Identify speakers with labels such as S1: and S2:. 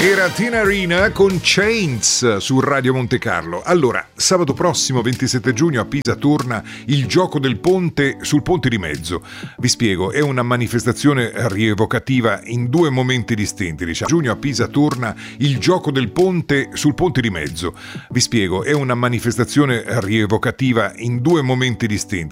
S1: Era Tina Arena con Chains su Radio Monte Carlo. Allora, sabato prossimo 27 giugno a Pisa torna il gioco del ponte sul ponte di mezzo. Vi spiego, è una manifestazione rievocativa in due momenti distinti. Giugno a Pisa torna il gioco del ponte sul ponte di mezzo. Vi spiego, è una manifestazione rievocativa in due momenti distinti.